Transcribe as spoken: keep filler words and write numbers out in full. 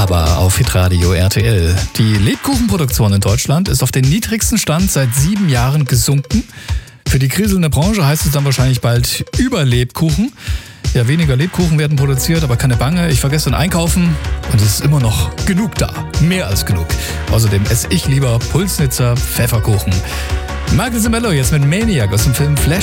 Aber auf Hitradio R T L. Die Lebkuchenproduktion in Deutschland ist auf den niedrigsten Stand seit sieben Jahren gesunken. Für die kriselnde Branche heißt es dann wahrscheinlich bald Überlebkuchen. Ja, weniger Lebkuchen werden produziert, aber keine Bange. Ich war gestern einkaufen und es ist immer noch genug da. Mehr als genug. Außerdem esse ich lieber Pulsnitzer Pfefferkuchen. Michael Sembello jetzt mit Maniac aus dem Film Flash.